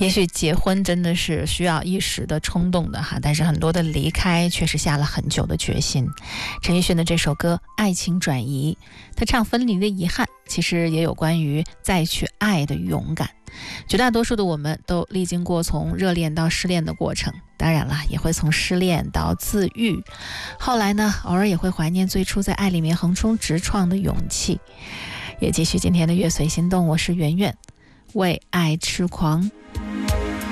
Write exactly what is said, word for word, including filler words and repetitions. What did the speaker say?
也许结婚真的是需要一时的冲动的哈，但是很多的离开却是下了很久的决心。陈奕迅的这首歌《爱情转移》，他唱分离的遗憾，其实也有关于再去爱的勇敢。绝大多数的我们都历经过从热恋到失恋的过程，当然了，也会从失恋到自愈，后来呢，偶尔也会怀念最初在爱里面横冲直撞的勇气。也继续今天的乐随心动，我是圆圆，为爱痴狂。